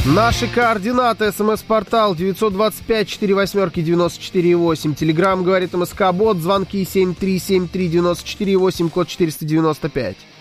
Наши координаты. СМС-портал 925-48-94-8. Телеграмм говорит МСК-бот. Звонки 7373-94-8, код 495.